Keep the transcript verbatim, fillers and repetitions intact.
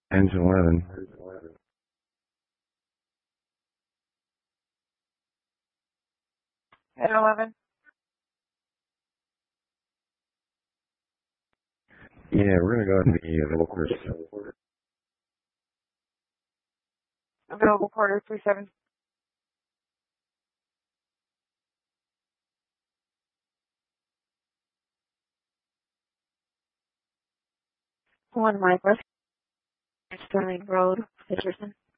Engine eleven. At eleven. Yeah, we're gonna go ahead and be available quarters. Available quarter three seven. One Mike West, Sterling Road, Richardson.